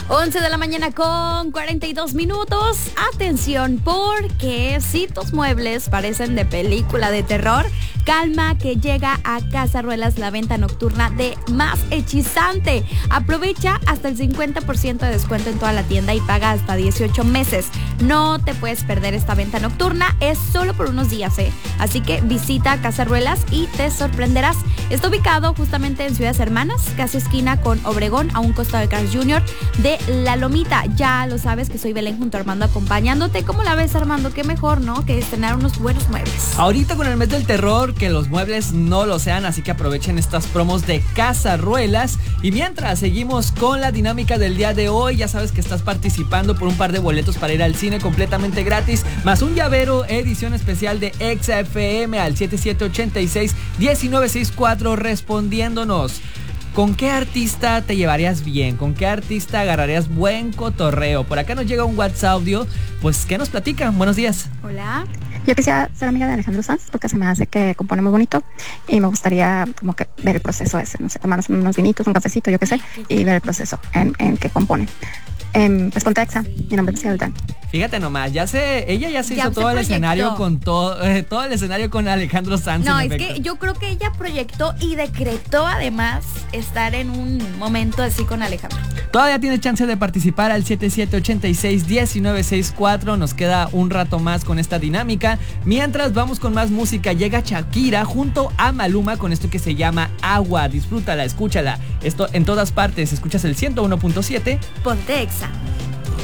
11 de la mañana con 42 minutos. Atención, porque si tus muebles parecen de película de terror, calma que llega a Casa Ruelas la venta nocturna de más hechizante. Aprovecha hasta el 50% de descuento en toda la tienda y paga hasta 18 meses. No te puedes perder esta venta nocturna, es solo por unos días, Así que visita Casa Ruelas y te sorprenderás. Está ubicado justamente en Ciudades Hermanas, casi esquina con Obregón, a un costado de Carl Jr. de La Lomita. Ya lo sabes que soy Belén junto a Armando acompañándote. ¿Cómo la ves, Armando? Qué mejor, ¿no? Que estrenar unos buenos muebles. Ahorita con el mes del terror, que los muebles no lo sean, así que aprovechen estas promos de Casa Ruelas. Y mientras seguimos con la dinámica del día de hoy, ya sabes que estás participando por un par de boletos para ir al cine completamente gratis, más un llavero edición especial de Exa FM al 7786-1964 respondiéndonos. ¿Con qué artista te llevarías bien? ¿Con qué artista agarrarías buen cotorreo? Por acá nos llega un WhatsApp audio, pues ¿qué nos platican? Buenos días. Hola. Yo quisiera ser amiga de Alejandro Sanz porque se me hace que compone muy bonito y me gustaría como que ver el proceso ese, no sé, tomarnos unos vinitos, un cafecito, yo qué sé, y ver el proceso en que compone. Pues ponte Exa, mi nombre es Ciudad. Fíjate nomás, ella ya se hizo todo el escenario con todo el escenario con Alejandro Sanz. No, es que yo creo que ella proyectó y decretó además estar en un momento así con Alejandro. Todavía tienes chance de participar al 7786-1964. Nos queda un rato más con esta dinámica. Mientras vamos con más música, llega Shakira junto a Maluma con esto que se llama Agua. Disfrútala, escúchala. Esto en todas partes. Escuchas el 101.7. Ponte Exa.